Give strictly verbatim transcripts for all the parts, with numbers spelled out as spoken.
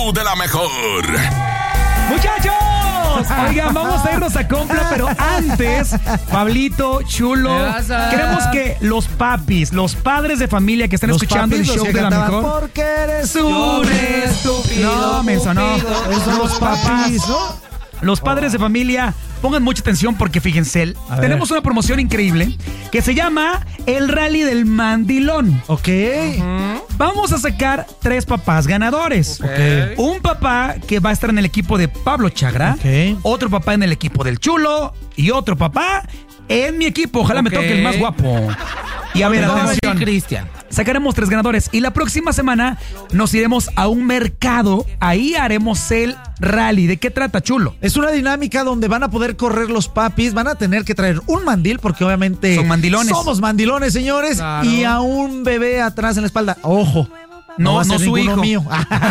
de la mejor. ¡Muchachos! Oigan, vamos a irnos a compra, pero antes, Pablito, Chulo, queremos que los papis, los padres de familia que están los escuchando el show de la mejor. Porque eres un estúpido. No, menso, no. Esos son los papis, ¿no? Los padres de familia, pongan mucha atención porque fíjense, tenemos una promoción increíble que se llama el Rally del Mandilón. Ok. Uh-huh. Vamos a sacar tres papás ganadores. Okay. Un papá que va a estar en el equipo de Pablo Chagra, okay. Otro papá en el equipo del Chulo y otro papá en mi equipo. Ojalá okay. me toque el más guapo. Y a ver, no, atención, sí, Cristian. Sacaremos tres ganadores y la próxima semana nos iremos a un mercado. Ahí haremos el rally. ¿De qué trata, Chulo? Es una dinámica donde van a poder correr los papis. Van a tener que traer un mandil porque obviamente son mandilones. Somos mandilones, señores. Claro. Y a un bebé atrás en la espalda. Ojo. No, no, va a no ser su hijo mío.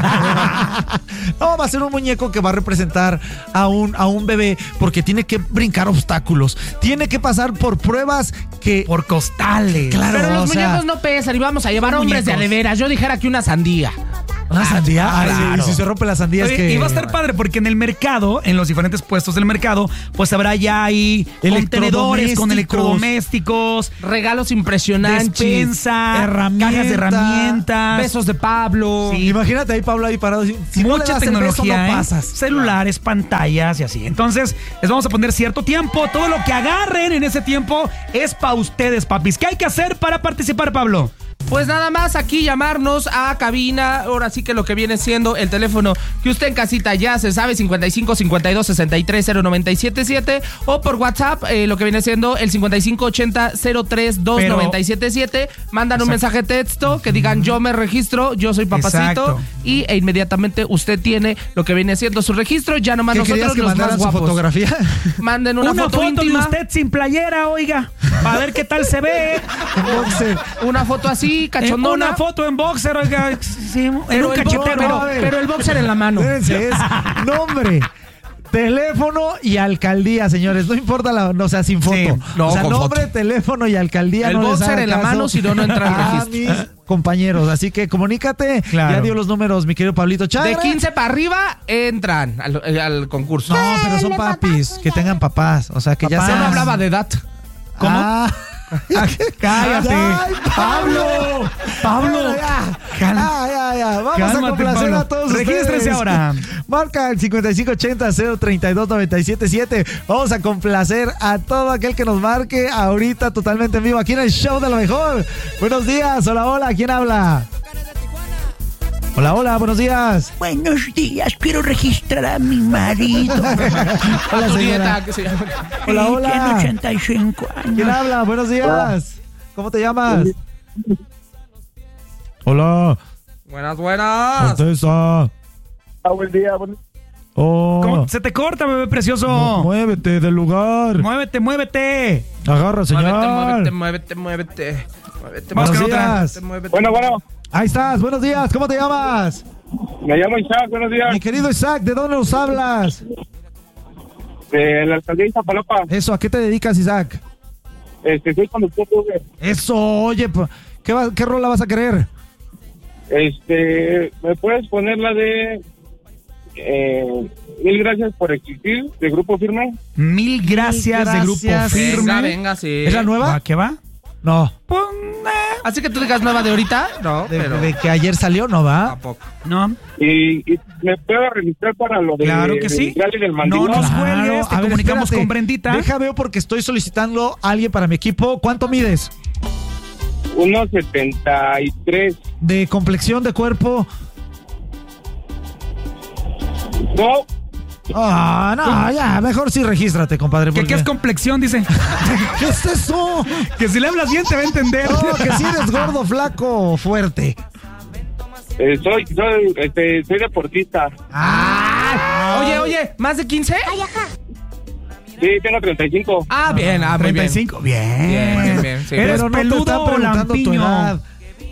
No, va a ser un muñeco que va a representar a un, a un bebé porque tiene que brincar obstáculos. Tiene que pasar por pruebas que... Por costales. Claro, pero los muñecos sea, no pesan y vamos a llevar hombres muñecos. De aleveras. Yo dijera que una sandía. ¿Una sandía? Ah, claro. Sí, si se rompe la sandía es que... Y va a estar padre porque en el mercado, en los diferentes puestos del mercado, pues habrá ya ahí contenedores con electrodomésticos, regalos impresionantes, despensa, herramientas, cajas de herramientas, besos de Pablo. Sí. Imagínate ahí Pablo ahí parado. Si, si mucha no tecnología, beso, no pasas. ¿eh? Celulares, pantallas y así. Entonces, les vamos a poner cierto tiempo. Todo lo que agarren en ese tiempo es para ustedes, papis. ¿Qué hay que hacer para participar, Pablo? Pues nada más aquí llamarnos a cabina, ahora sí que lo que viene siendo el teléfono que usted en casita ya se sabe, cincuenta y cinco, cincuenta y dos, sesenta y tres, cero noventa y siete siete, o por WhatsApp, eh, lo que viene siendo el cincuenta y cinco, ochenta, cero tres, dos noventa y siete siete, mandan un exacto. mensaje de texto que digan yo me registro, yo soy papacito, exacto. y e inmediatamente usted tiene lo que viene siendo su registro, ya nomás nosotros que los más guapos. Su fotografía? Manden una, una foto, foto íntima. de usted sin playera, oiga, para ver qué tal se ve. Una foto así, cachondona. Una foto en boxer, oiga. Sí, en pero un el cachetero. Pero, pero el boxer en la mano. Espérense, es nombre, teléfono y alcaldía, señores. No importa, la, no, o sea, sin foto. Sí, no, o sea, nombre, foto. teléfono y alcaldía. El no boxer en la mano, si no, no entra al registro. Mis compañeros, así que comunícate. Claro. Ya dio los números, mi querido Pablito Chagra. De quince para arriba entran al, al concurso. No, pero son papis, que tengan papás. O sea, que papás. ya sean. No hablaba de edad. ¿Cómo? Ah. Cállate. Ay, Pablo. Pablo. Ya, ya, ya, ya. Vamos Cálmate, a complacer Pablo. A todos Regístrese ustedes. ahora. Marca el cincuenta y cinco ochenta, cero treinta y dos, noventa y siete siete. Vamos a complacer a todo aquel que nos marque ahorita totalmente en vivo aquí en el show de lo mejor. Buenos días. Hola, hola. ¿Quién habla? Hola, hola, buenos días. Buenos días, quiero registrar a mi marido. Hola, señora. Hola, hola. Tiene ochenta y cinco años. ¿Quién habla? Buenos días. Hola. ¿Cómo te llamas? Hola. Buenas, buenas. Contesta. Ah, buen día. Buen... Oh. ¿Cómo se te corta, bebé precioso? No, muévete del lugar. Muévete, muévete. Agarra, señor. Muévete, muévete, muévete, muévete. Buenos días. Bueno, bueno. Ahí estás, buenos días, ¿cómo te llamas? Me llamo Isaac, buenos días. Mi querido Isaac, ¿de dónde nos hablas? De la alcaldía de Iztapalapa. Eso, ¿a qué te dedicas, Isaac? Este, soy conductor de Uber. Eso, oye, ¿qué, va, ¿qué rola vas a querer? Este, ¿me puedes poner la de eh, Mil gracias por existir, de Grupo Firme? Mil gracias, gracias. de Grupo Firme. Venga, venga, sí. ¿Es la nueva? ¿A qué va? No. Pues, eh. Así que tú digas nueva de ahorita, no, de, pero... de que ayer salió, ¿no va? Tampoco. No. Y, y me puedo registrar para lo de claro que sí. del No nos claro. cuelgues, te a ver, comunicamos espérate. con Brendita. Deja veo porque estoy solicitando a alguien para mi equipo. ¿Cuánto mides? uno setenta y tres. ¿De complexión de cuerpo? No. Ah, no, ya, mejor sí regístrate, compadre. Porque... ¿Qué es complexión, dice? ¿Qué es eso? Que si le hablas bien te va a entender. No, que si eres gordo, flaco, fuerte. Eh, soy, soy, este, soy deportista. Ah, oye, oye, ¿más de quince? Ay, ajá. Sí, tengo treinta y cinco. Ah, bien, ah, muy treinta y bien. cinco, bien. Bien, bien, bien. Sí. ¿Eres Pero no peludo te están o preguntando tu lampiño? edad.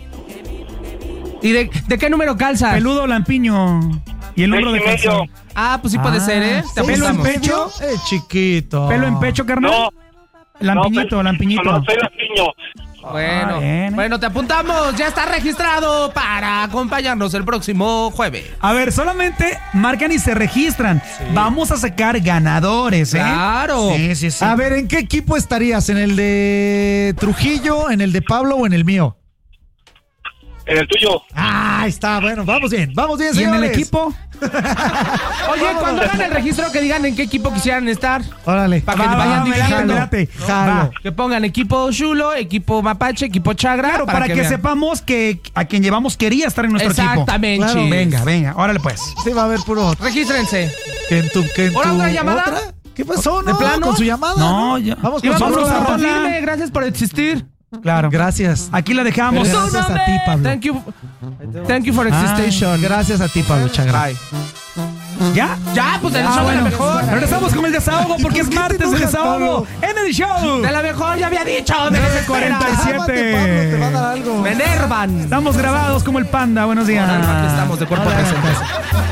¿Y de, de qué número calzas? Peludo o lampiño. Y el número de Seis y medio. calzón. Ah, pues sí puede Ah, ser, ¿eh? Te ¿pelo en apuntamos. pecho? Eh, chiquito. ¿Pelo en pecho, carnal? No. Lampiñito, no, lampiñito. No, soy lampiño. Bueno, Ah, bien, ¿eh? bueno, te apuntamos. Ya está registrado para acompañarnos el próximo jueves. A ver, solamente marcan y se registran. Vamos a sacar ganadores, ¿eh? Claro. Sí, sí, sí. A ver, ¿en qué equipo estarías? ¿En el de Trujillo, en el de Pablo o en el mío? En el tuyo. Ah, está, bueno, vamos bien, vamos bien, ¿Y en señores. el equipo? Oye, cuando hagan el registro, que digan en qué equipo quisieran estar. Órale. Para que Va, vayan va, me late, dirigiendo. me late. Jalo. Va. Que pongan equipo Chulo, equipo Mapache, equipo Chagra. Claro, para, que, vean. sepamos que a quien llevamos quería estar en nuestro equipo. Exactamente. Claro. Venga, venga, órale pues. Sí, va a haber puro. Regístrense. Que en tu, que en ¿Ahora tu- otra llamada? ¿Otra? ¿Qué pasó? ¿De No, plano? con su llamada. No, ya. Vamos Y con su vamos Vámonos a a llamada. rola. firme. Gracias por existir. Claro. Gracias. Aquí la dejamos. Gracias Tu a nombre. ti, Pablo. Thank you. Thank you for existation. Gracias a ti, Pablo Chagra. Bye. ¿Ya? Ya, pues el Ah, show de la bueno. mejor. Regresamos con el desahogo porque es ¿Por qué te martes de enojas, desahogo en el show. De la mejor, ya había dicho. De nueve cuarenta y siete. Cálmate, Pablo, te va a dar algo. Me enervan. Estamos grabados como el panda. Buenos días. Aquí estamos de cuerpo presente.